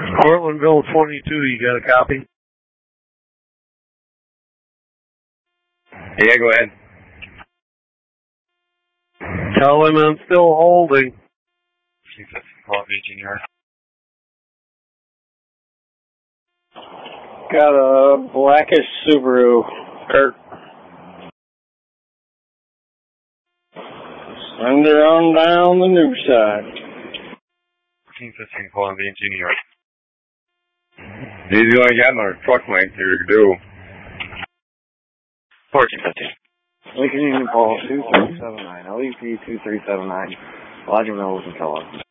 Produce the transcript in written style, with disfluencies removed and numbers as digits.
Portlandville 22, you got a copy? Yeah, go ahead. Tell him I'm still holding. 250 Columbia Junior. Got a blackish Subaru, Kurt. Send her on down the new side. 1415 Columbia Junior. He's only got another truck length here to do. 1415. Lincoln Union Paul 2379, LEP 2379, Roger Mills and Kellogg.